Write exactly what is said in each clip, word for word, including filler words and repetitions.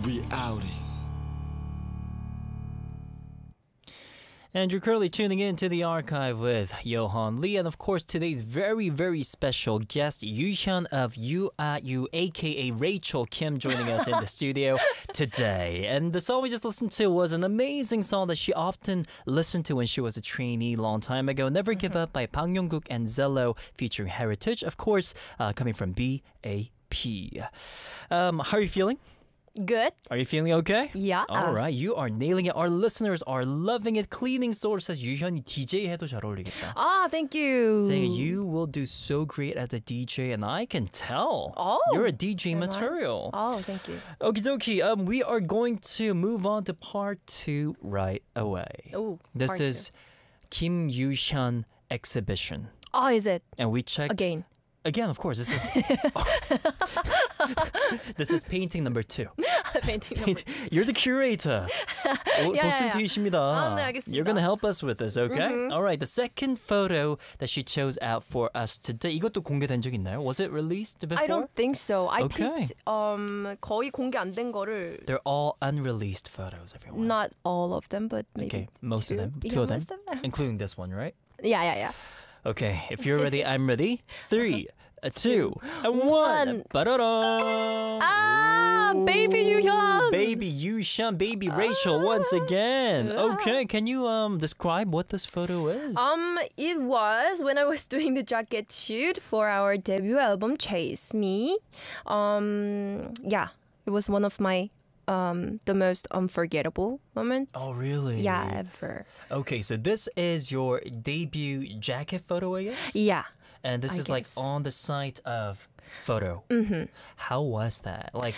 reality. And you're currently tuning in to the archive with Johan Lee, and of course today's very, very special guest, Yuhyun of You Are You, aka Rachel Kim, joining us in the studio today. And the song we just listened to was an amazing song that she often listened to when she was a trainee long time ago. Never Give Up by Bang Yong-guk and Zello, featuring Heritage, of course, uh, coming from B A P. Um, how are you feeling? Good. Are you feeling okay? Yeah. All right, you are nailing it. Our listeners are loving it. Cleaning Source says 유현이 디제이 해도 잘 어울리겠다. Ah, thank you. Saying you will do so great as a D J, and I can tell. Oh, you're a D J am I? material. Oh, thank you. Okie dokie. Um, we are going to move on to part two right away. Oh, this part is Kim Yuhyun exhibition, Oh, is it? and we checked Again. Again, of course. This is this is painting number two. Painting number You're the curator. 오, Yeah, yeah, yeah. 도슨트이십니다. 아, 네, 알겠습니다. You're gonna help us with this, okay? Mm-hmm. All right. The second photo that she chose out for us today. 이것도 공개된 적 있나요? Was it released before? I don't think so. I Okay. picked um 거의 공개 안 된 거를 They're all unreleased photos, everyone. not all of them, but maybe Okay, most two. of them, Yeah, two of them, most of them. including this one, right? Yeah, yeah, yeah. Okay, if you're ready, I'm ready. Three, a two, and one. One. Ba-da-da. Ah, baby Yuhyun. Baby Yuhyun, baby Rachel once again. Yeah. Okay, can you um describe what this photo is? Um, it was when I was doing the jacket shoot for our debut album Chase Me. Um, yeah, it was one of my um the most unforgettable moments. Oh, really? Yeah, ever. Okay, so this is your debut jacket photo, I guess? Yeah. And this I is like guess. on the site of Photo. Mm-hmm. How was that? Like,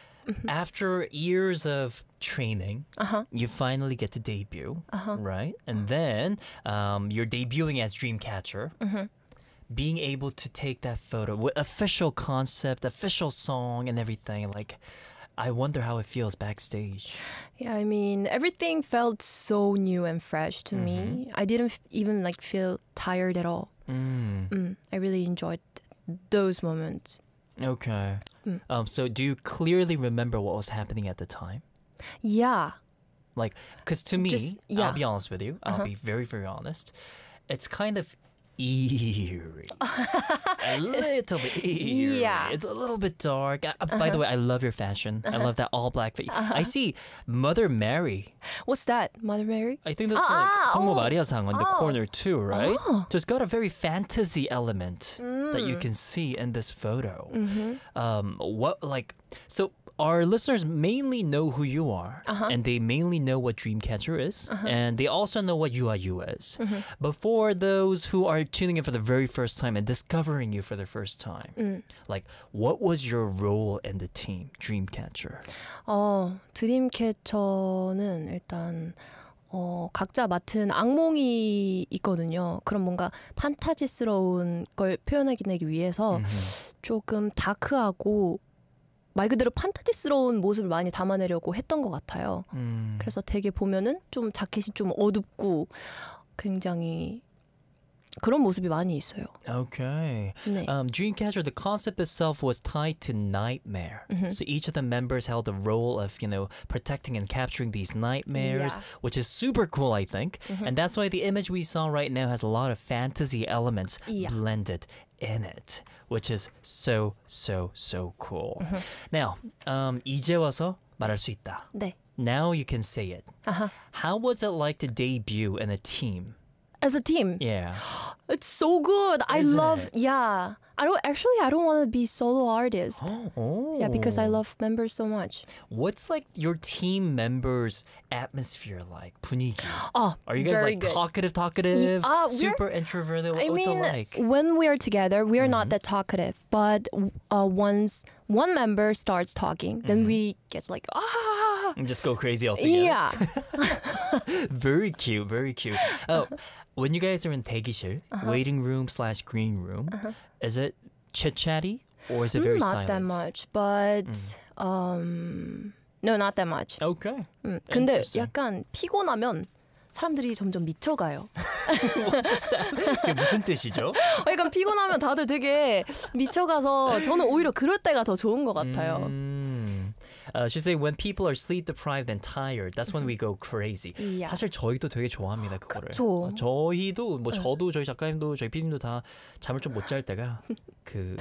after years of training, Uh-huh. you finally get to debut, Uh-huh. right? And then um, you're debuting as Dreamcatcher. Mm-hmm. Being able to take that photo with official concept, official song, and everything, like, I wonder how it feels backstage. Yeah, I mean, everything felt so new and fresh to me. Mm-hmm. I didn't f- even like feel tired at all. Mm. Mm, I really enjoyed those moments. Okay. Mm. Um, so do you clearly remember what was happening at the time? Yeah. Like, because to me, Just- yeah. I'll be honest with you. I'll Uh-huh. be very, very honest. It's kind of eerie. A little bit eerie. Yeah. It's a little bit dark. Uh, By the way, I love your fashion. I love that all black. Fa- I see Mother Mary. What's that? Mother Mary? I think that's Ah, like ah, 성모 oh. 마리아상 on the Oh. corner too, right? Oh. So it's got a very fantasy element that you Mm. can see in this photo. Mm-hmm. Um, what like so our listeners mainly know who you are, Uh-huh. and they mainly know what Dreamcatcher is, and they also know what You Are You is. Mm-hmm. But for those who are tuning in for the very first time and discovering you for the first time, Mm. like what was your role in the team Dreamcatcher? 어, 드림캐쳐는 일단 어, 각자 맡은 악몽이 있거든요. 그런 뭔가 판타지스러운 걸 표현하기 위해서 조금 다크하고 말 그대로 판타지스러운 모습을 많이 담아내려고 했던 것 같아요. 음. 그래서 되게 보면은 좀 자켓이 좀 어둡고 굉장히 그런 모습이 많이 있어요. Okay. 네. Um, Dreamcatcher, the concept itself was tied to nightmare. Mm-hmm. So each of the members held the role of, you know, protecting and capturing these nightmares, Yeah. Mm-hmm. which is super cool, I think. And that's why the image we saw right now has a lot of fantasy elements Yeah. blended in it, which is so, so, so cool. Mm-hmm. Now, um, 이제 와서 말할 수 있다. 네. Now you can say it. Uh-huh. How was it like to debut in a team? As a team, Yeah. it's so good. I Isn't love, it? yeah. I don't actually. I don't want to be solo artist. Oh. Yeah, because I love members so much. What's like your team members' atmosphere like? 분위기. Oh, Are you guys very like good. talkative, talkative, uh, we're- super introverted? I What's mean, it like? when we are together, we are Mm-hmm. not that talkative. But uh, once one member starts talking, Mm-hmm. then we get like ah, And just go crazy altogether. yeah. Very cute, very cute. Oh, when you guys are in 대기실, Uh-huh. waiting room slash green room, is it chit chatty or is it very not silent? that much, but um, no, not that much. Okay. 음, 근데 Interesting. 약간 피곤하면 사람들이 점점 미쳐가요. 그게 무슨 뜻이죠? 약간 피곤하면 다들 되게 미쳐가서 저는 오히려 그럴 때가 더 좋은 것 같아요. Mm. Uh, she say when people are sleep deprived and tired, that's when we go crazy. Yeah. 사실 저희도 되게 좋아합니다 그거를. 그쵸. 어, 저희도 뭐 저도 저희 작가님도 저희 피디님도 다 잠을 좀 못 잘 때가 그.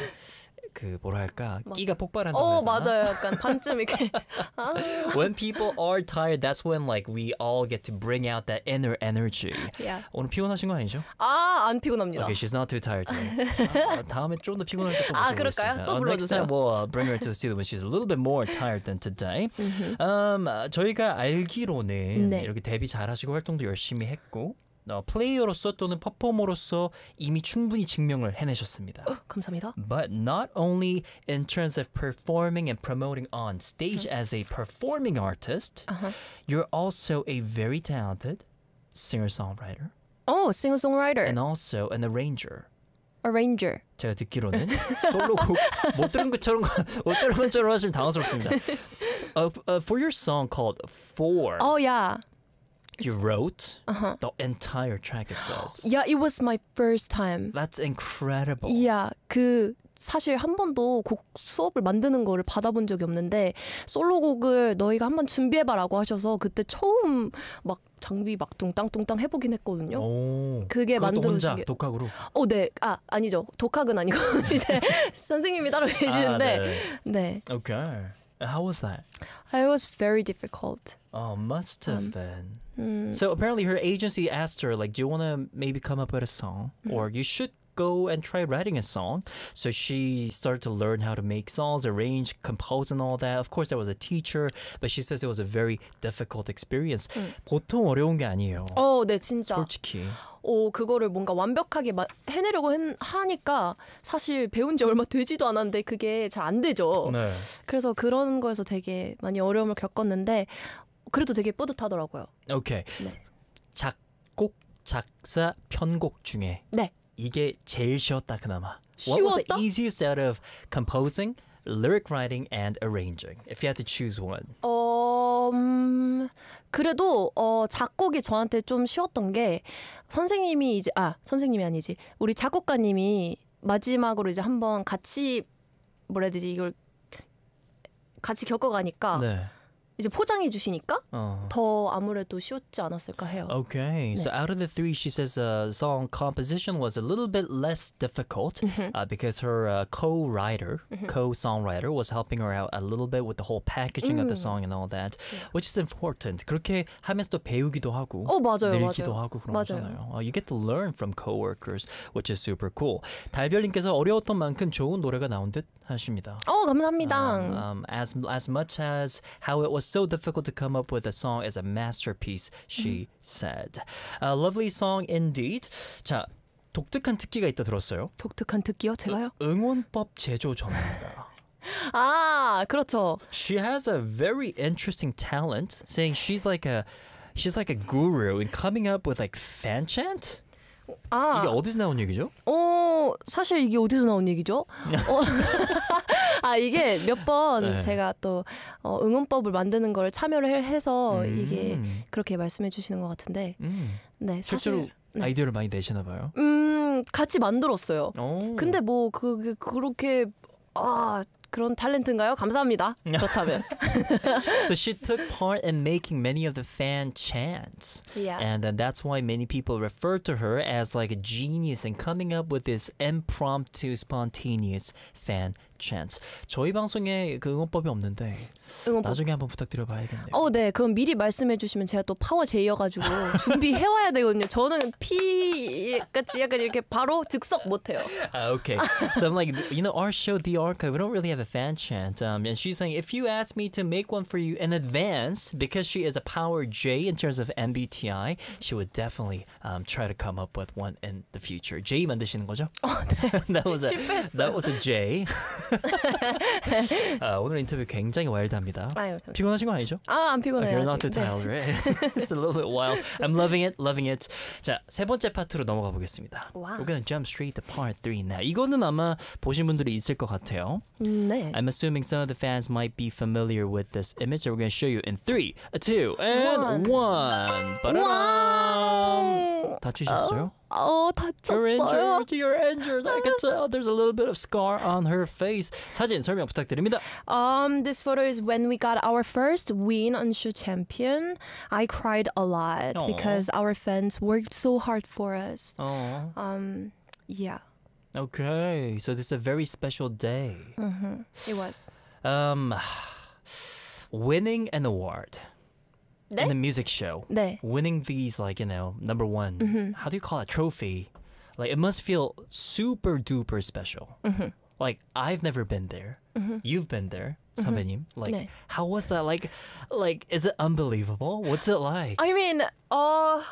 그 뭐랄까 끼가 폭발한다. 어 맞아요. 약간 반쯤 이렇게. 아. When people are tired, that's when like we all get to bring out that inner energy. Yeah. 오늘 피곤하신 거 아니죠? 아안 피곤합니다. Okay, she's not too tired today. 아, 다음에 좀 더 피곤할 때또 아, 그럴까요? 또 Next 불러주세요. time we'll uh, bring her to the studio when she's a little bit more tired than today. um, 저희가 알기로는 네. 이렇게 데뷔 잘하시고 활동도 열심히 했고 어, 플레이어로서 또는 퍼포머로서 이미 충분히 증명을 해내셨습니다. 감사합니다. But not only in terms of performing and promoting on stage as a performing artist, Uh-huh. you're also a very talented singer-songwriter 어 싱어송라이터, and also an arranger. arranger. 제가 듣기로는 솔로곡 못 들은 것처럼 못 들은 것처럼 하시면 당황스럽습니다. Uh, uh, for your song called Four, 어 야. you wrote the entire track, it says. Yeah, it was my first time. That's incredible. Yeah, 그 사실 한 번도 곡 수업을 만드는 거를 받아본 적이 없는데 솔로곡을 너희가 한번 준비해봐라고 하셔서 그때 처음 막 장비 막 뚱땅뚱땅 해보긴 했거든요. 오, 그게 그것도 만들어진 혼자 게. 독학으로. 어, 네. 아, 아니죠. 독학은 아니고 이제 선생님이 따로 계시는데. 아, 네. 네. Okay. How was that? It was very difficult. Oh, must have Um, been. 음, So apparently her agency asked her, like, do you want to maybe come up with a song? Or you should go and try writing a song. So she started to learn how to make songs, arrange, compose and all that. Of course, there was a teacher, but she says it was a very difficult experience. 보통 어려운 게 아니에요. 어, 네, 진짜. 솔직히. 어, 그거를 뭔가 완벽하게 마, 해내려고 했, 하니까 사실 배운 지 얼마 되지도 않았는데 그게 잘 안 되죠. 네. 그래서 그런 거에서 되게 많이 어려움을 겪었는데 그래도 되게 뿌듯하더라고요. Okay. 네. 작곡, 작사, 편곡 중에 네. 이게 제일 쉬웠다 그나마. What was the 쉬웠다? easiest out of composing, lyric writing, and arranging? If you had to choose one. 어, 음, 그래도 어, 작곡이 저한테 좀 쉬웠던 게 선생님이 이제 아 선생님이 아니지 우리 작곡가님이 마지막으로 이제 한번 같이 뭐라 해야 되지 이걸 같이 겪어가니까 네. 이제 포장해 주시니까 어. 더 아무래도 쉬웠지 않았을까 해요. Okay, so out of the three, she says uh, song composition was a little bit less difficult uh, because her uh, co-writer, co-songwriter was helping her out a little bit with the whole packaging of the song and all that, which is important. 그렇게 하면서 또 배우기도 하고 어 맞아요, 늘기도 맞아요. 하고 그런 맞아요. 거잖아요. Uh, you get to learn from coworkers, which is super cool. 달별님께서 어려웠던 만큼 좋은 노래가 나온 듯 하십니다. 어 감사합니다. Um, um, as as much as how it was so difficult to come up with a song as a masterpiece, she said. A lovely song indeed. 자, 독특한 특기가 있다 들었어요. 독특한 특기요? 제가요? 응원법 제조 전문가. 아 그렇죠. She has a very interesting talent, saying she's like a she's like a guru in coming up with like fan chant. 아, 이게 어디서 나온 얘기죠? 어 사실 이게 어디서 나온 얘기죠? 어, 아 이게 몇 번 네. 제가 또 어, 응원법을 만드는 걸 참여를 해- 해서 음. 이게 그렇게 말씀해 주시는 것 같은데 음, 네 실제로 사실 네. 아이디어를 많이 내시나 봐요. 음 같이 만들었어요. 오. 근데 뭐 그게 그렇게 아 그런 탤런트인가요? 감사합니다. 그렇다면. So she took part in making many of the fan chants. Yeah. And then that's why many people refer to her as like a genius in coming up with this impromptu, spontaneous fan chants. 저희 방송에 그 응원법이 없는데 응원법. 나중에 한번 부탁드려 봐야겠네요. 어, 네. 그럼 미리 말씀해 주시면 제가 또 파워 제이여가지고 준비해 와야 되거든요. 저는 피 같이 약간 이렇게 바로 즉석 못해요. Uh, okay. So I'm like, you know, our show, The Archive, we don't really have a fan chant. Um, and she's saying, if you ask me to make one for you in advance, because she is a power J in terms of M B T I, she would definitely um, try to come up with one in the future. J 만드시는 거죠? 어, 네. that was a 실패했어요. that was a J. 아, 오늘 인터뷰 굉장히 와일드합니다. 아유, 피곤하신 거 아니죠? 아, 안 Okay, 피곤해요. you're not too 아직. 네. tired, right? It's a little bit wild. I'm loving it, loving it. 자, 세 번째 파트로 넘어가 보겠습니다. 와우. We're gonna jump straight to part three now. 이거는 아마 보신 분들이 있을 것 같아요. 음, 네. I'm assuming some of the fans might be familiar with this image that we're gonna show you in three, two, and One. one. Ba-da-dum. 조금 다치셨어요? 어 You're 다쳤어요. injured. You're injured. I can tell. There's a little bit of scar on her face. 사진 설명 부탁드립니다. Um, this photo is when we got our first win on Shoe Champion. I cried a lot Aw. because our fans worked so hard for us. Oh. Um, yeah, Okay. So this is a very special day. mm-hmm. It was. Um, winning an award 네? in the music show. 네. Winning these, like, you know, number one. Mm-hmm. How do you call it? Trophy. Like, it must feel super duper special. Mm-hmm. Like, I've never been there. Mm-hmm. You've been there, 선배님. Like, 네. how was that? Like, like, is it unbelievable? What's it like? I mean, uh,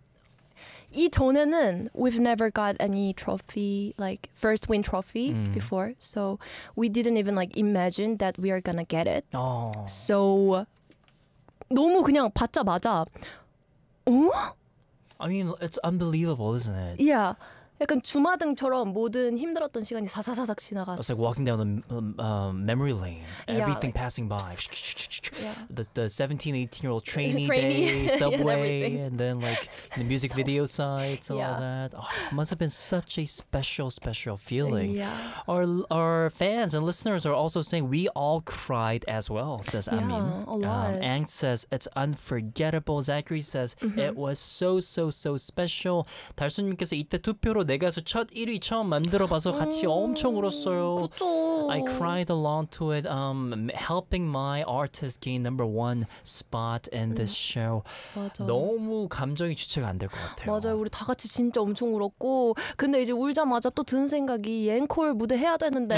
이전에는 we've never got any trophy, like first win trophy Mm. before. So we didn't even like imagine that we are gonna get it. Oh. So 너무 그냥 받자마자 어? I mean, it's unbelievable, isn't it? Yeah. 약간 주마등처럼 모든 힘들었던 시간이 사사사삭 지나갔어. It's like walking down the um, um, memory lane. Yeah, Everything like- passing by. Yeah. The, the seventeen, eighteen-year-old trainee, Trainee day, and subway, everything. and then like the music video sites and all Yeah. that. Oh, it must have been such a special, special feeling. Yeah. Our our fans and listeners are also saying we all cried as well, says Yeah, Amin. a lot. Um, Ang says it's unforgettable. Zachary says Mm-hmm. it was so, so, so special. 달수님께서 이때 투표로 내 가수 첫 일 위 처음 만들어봐서 같이 엄청 울었어요. 그쵸. I cried along to it, um, helping my artist gain number one spot in this show. 맞아. 너무 감정이 주체가 안 될 것 같아요. 맞아요. 우리 다 같이 진짜 엄청 울었고 근데 이제 울자마자 또 드는 생각이 앵콜 무대 해야 되는데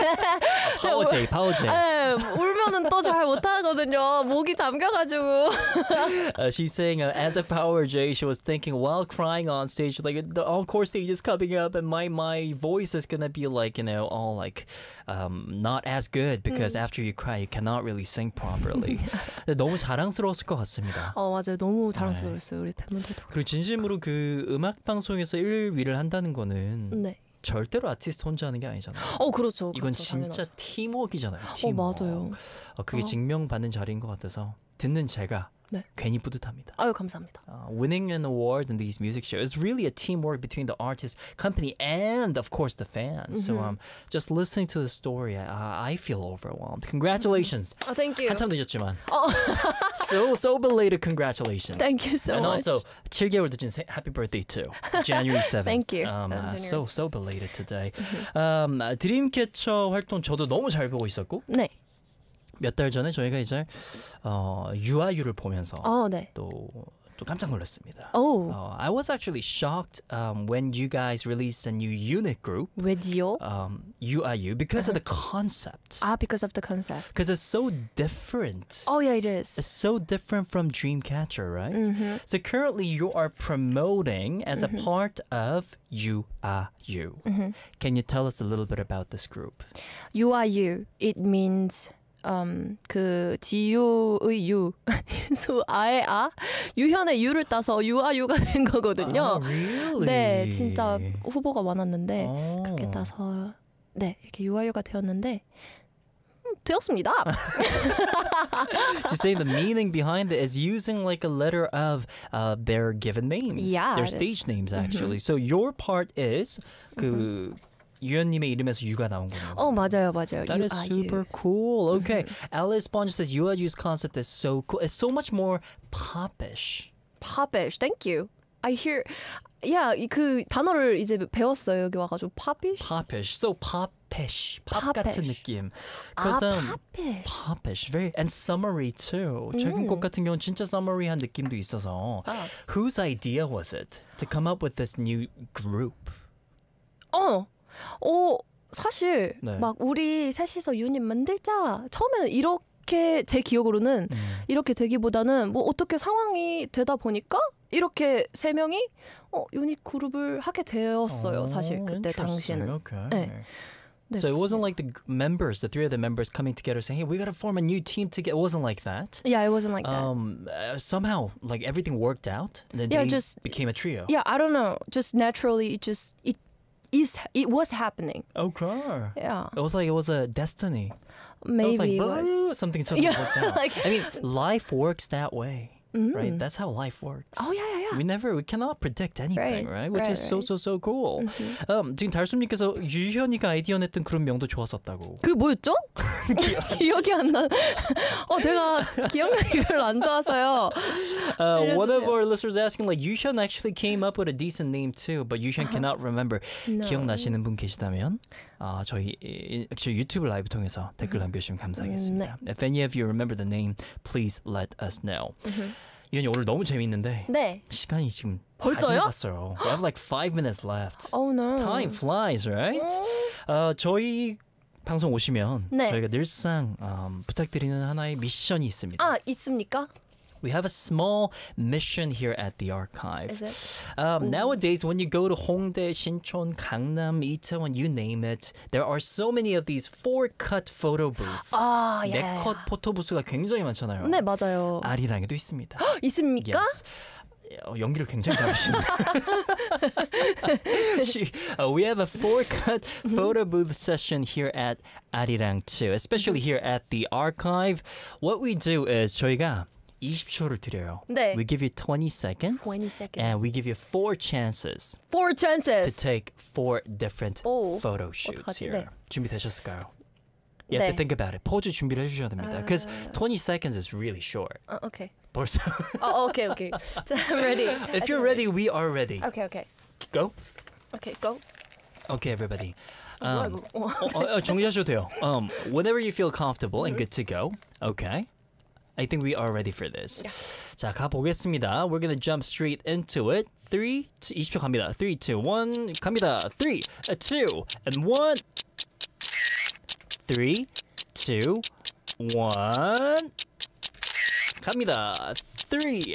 파워제이, 파워제이. 네, 울면은 또 잘 못하거든요. 목이 잠겨가지고. Uh, she's saying, uh, as a Power J, she was thinking while crying on stage, like the encore stage is coming up, and my my voice is gonna be like, you know, all like um, not as good because after you cry, you cannot really sing properly. 근데 너무 자랑스러웠을 것 같습니다. 어 맞아요. 너무 자랑스러웠어요. 우리 팬분들도. 그리고 진심으로 그 음악 방송에서 일 위를 한다는 거는 네. 절대로 아티스트 혼자 하는 게 아니잖아요. 어 그렇죠. 이건 그렇죠, 진짜 당연하죠. 팀워크이잖아요. 어 팀워크. 맞아요. 어, 그게 어. 증명받는 자리인 것 같아서 듣는 제가 네. 괜히 뿌듯합니다. 아유 감사합니다. Uh, winning an award in these music shows is really a teamwork between the artist, company, and of course the fans. So um, just listening to the story, I, I feel overwhelmed. Congratulations. 아 thank you. 한참 늦었지만. 어 So so belated congratulations. thank you so and much. also 칠 개월 늦은 세- happy birthday too. January seventh. Thank you. Um, Uh, uh, January so so belated today. um, uh, 드림캐쳐 활동 저도 너무 잘 보고 있었고 네. 몇 달 전에 저희가 이제 어, 유아유를 보면서 어 네. 또, 또 깜짝 놀랐습니다. 오 Uh, I was actually shocked um, when you guys released a new unit group, 왜지요? um, U I U, because of the concept. 아 because of the concept. Because it's so different. Oh yeah, it is. It's so different from Dreamcatcher, right? Mm-hmm. So currently you are promoting as a part of U I U. Mm-hmm. Can you tell us a little bit about this group? U I U. It means um, 그 지유의 유, 수아의 아, 유현의 유를 따서 유아유가 된 거거든요. Oh, really? 네, 진짜 후보가 많았는데 Oh. 그렇게 따서 네 이렇게 유아유가 되었는데 음, 되었습니다. She's saying the meaning behind it is using like a letter of uh, their given names. Yeah, Their it is. stage names actually. So your part is 그 유연님의 이름에서 유가 나온 거예요. 어 맞아요, 맞아요. That is 유아유. super cool. Okay. Alice Bond says U I U's concept is so cool. It's so much more popish. Popish. Thank you. I hear. 야, 이 그 단어를 이제 배웠어요. 여기 와가지고 popish. Popish. So popish. 팝 같은 Popish. 느낌. 아, 'Cause, um, popish. popish. Very and summery too. 최근 곡 같은 경우는 진짜 summery한 느낌도 있어서. 아. Whose idea was it to come up with this new group? 어, 어 사실 네. 막 우리 셋이서 유닛 만들자. 처음에는 이렇게 제 기억으로는 음. 이렇게 되기보다는 뭐 어떻게 상황이 되다 보니까 이렇게 세 명이 어, 유닛 그룹을 하게 되었어요. 사실 그때 interesting. 당시에는. Okay. 네. 네, So it wasn't 그렇습니다. like the g- members, the three of the members coming together saying, "Hey, we got to form a new team together." It wasn't like that. Yeah, it wasn't like that. Um, uh, somehow, like everything worked out, and then Yeah, they just- became a trio. Yeah, I don't know. Just naturally, it just it is it was happening. Okay. Yeah, It was like it was a destiny. maybe it was it like was. something something Yeah, worked out. like- I mean, life works that way, right? Mm. That's how life works. Oh yeah, yeah, Yeah. We never, we cannot predict anything, right? Right, Which right, is so, right. so, so cool. Um, 지금 달수님께서 유현이가 아이디어 냈던 그룹 명도 좋았었다고. 그 뭐였죠? 기억이 안 나. 어 제가 기억력이 별로 안 좋아서요. Uh, one of 알려주세요. our listeners asking, like, Yuhyun actually came up with a decent name too, but Yuhyun cannot remember. No. 기억나시는 분 계시다면 아, 저희 이- 저 유튜브 라이브 통해서 댓글 남겨주시면 감사하겠습니다. If any of you remember the name, please let us know. 유현이 오늘 너무 재밌는데 네. 시간이 지금 벌써요? 다 지났어요. We have like five minutes left. Oh no. Time flies, right? 어, 저희 방송 오시면 네. 저희가 늘상 음, 부탁드리는 하나의 미션이 있습니다. 아 있습니까? We have a small mission here at the archive. Is it? Um, nowadays, when you go to Hongdae, Sinchon, Gangnam, Itaewon, you name it, there are so many of these four-cut photo booths. 아 예. 네컷 포토부스가 굉장히 많잖아요. 네 맞아요. 아리랑에도 있습니다. 있습니까? Yes. 어, 연기를 굉장히 잘하시네요. She- uh, we have a four-cut photo booth session here at Arirang too, especially here at the archive. What we do is 저희가 이십 초를 드려요. 네. We give you twenty seconds. twenty seconds. And we give you four chances Four to chances. take four different 오, photo shoots 어떡하지? here. 네. 준비되셨을까요? You have to 네. think about it. 포즈 준비를 해주셔야 됩니다. Because twenty seconds is really short. 어, okay. 벌써. 어, okay, okay. So I'm ready. If you're ready, we are ready. Okay, okay. Go. Okay, go. Okay, everybody. 뭐야, Um, 이거. 어. 어, 어, 정리하셔도 돼요. Um, whenever you feel comfortable and good to go. Okay. I think we are ready for this. Yeah. 자, 가보겠습니다. We're gonna jump straight into it. three, 이십 초 갑니다. three, two, one, 갑니다. three, two, and one. three, two, one. 갑니다. three,